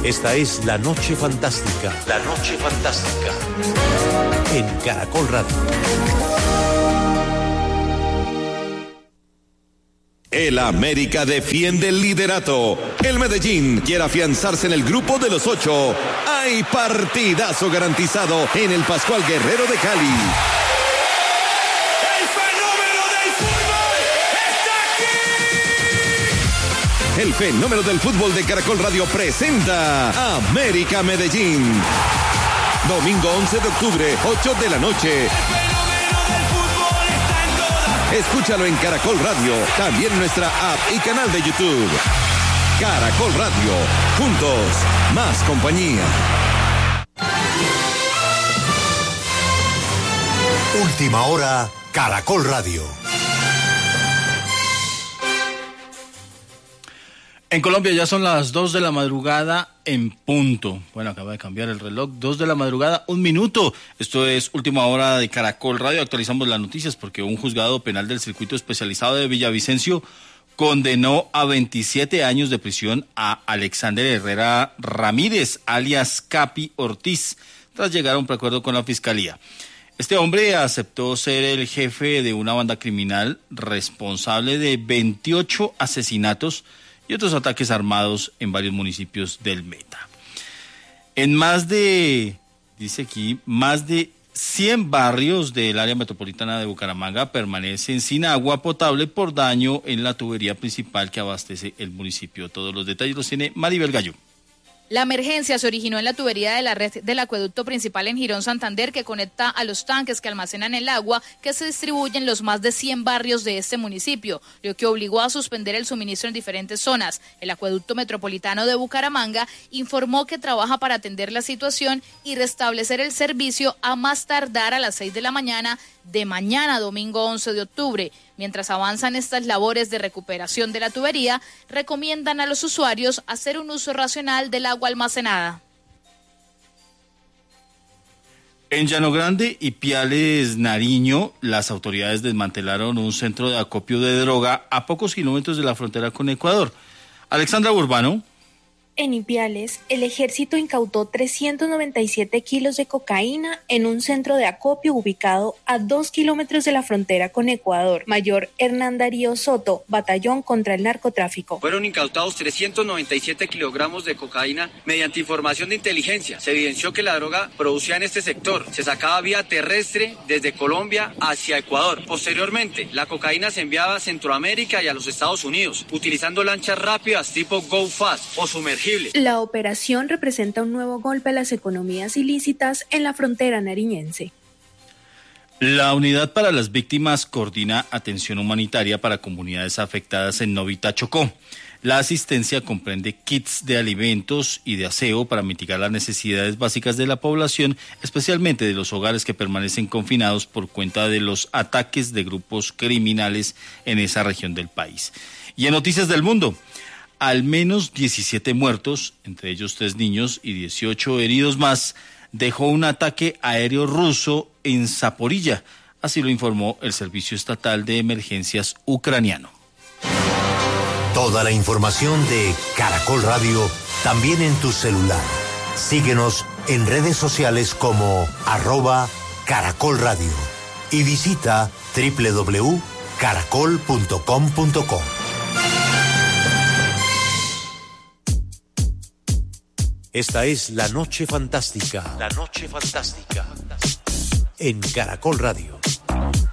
Esta es La Noche Fantástica. La Noche Fantástica. En Caracol Radio. El América defiende el liderato. El Medellín quiere afianzarse en el grupo de los 8. Hay partidazo garantizado en el Pascual Guerrero de Cali. ¡El fenómeno del fútbol está aquí! El fenómeno del fútbol de Caracol Radio presenta América Medellín. Domingo 11 de octubre, 8 de la noche. Escúchalo en Caracol Radio, también en nuestra app y canal de YouTube. Caracol Radio, juntos, más compañía. Última hora, Caracol Radio. En Colombia ya son las 2 de la madrugada en punto. Bueno, acaba de cambiar el reloj. 2 de la madrugada, 1 minuto. Esto es Última Hora de Caracol Radio. Actualizamos las noticias porque un juzgado penal del circuito especializado de Villavicencio condenó a 27 años de prisión a Alexander Herrera Ramírez, alias Capi Ortiz, tras llegar a un preacuerdo con la fiscalía. Este hombre aceptó ser el jefe de una banda criminal responsable de 28 asesinatos y otros ataques armados en varios municipios del Meta. En más de 100 barrios del área metropolitana de Bucaramanga permanecen sin agua potable por daño en la tubería principal que abastece el municipio. Todos los detalles los tiene Maribel Gallo. La emergencia se originó en la tubería de la red del acueducto principal en Girón Santander, que conecta a los tanques que almacenan el agua que se distribuyen en los más de 100 barrios de este municipio, lo que obligó a suspender el suministro en diferentes zonas. El acueducto metropolitano de Bucaramanga informó que trabaja para atender la situación y restablecer el servicio a más tardar a las 6 de la mañana de mañana, domingo 11 de octubre. Mientras avanzan estas labores de recuperación de la tubería, recomiendan a los usuarios hacer un uso racional del agua almacenada. En Llano Grande y Piales, Nariño, las autoridades desmantelaron un centro de acopio de droga a pocos kilómetros de la frontera con Ecuador. Alexandra Urbano. En Ipiales, el ejército incautó 397 kilos de cocaína en un centro de acopio ubicado a 2 kilómetros de la frontera con Ecuador. Mayor Hernán Darío Soto, Batallón contra el Narcotráfico. Fueron incautados 397 kilogramos de cocaína mediante información de inteligencia. Se evidenció que la droga producida en este sector se sacaba vía terrestre desde Colombia hacia Ecuador. Posteriormente, la cocaína se enviaba a Centroamérica y a los Estados Unidos, utilizando lanchas rápidas tipo Go Fast o sumergibles. La operación representa un nuevo golpe a las economías ilícitas en la frontera nariñense. La Unidad para las Víctimas coordina atención humanitaria para comunidades afectadas en Novita, Chocó. La asistencia comprende kits de alimentos y de aseo para mitigar las necesidades básicas de la población, especialmente de los hogares que permanecen confinados por cuenta de los ataques de grupos criminales en esa región del país. Y en Noticias del Mundo, al menos 17 muertos, entre ellos 3 niños y 18 heridos más, dejó un ataque aéreo ruso en Zaporilla. Así lo informó el Servicio Estatal de Emergencias ucraniano. Toda la información de Caracol Radio también en tu celular. Síguenos en redes sociales como @Caracol Radio y visita www.caracol.com.co. Esta es La Noche Fantástica. La Noche Fantástica. En Caracol Radio.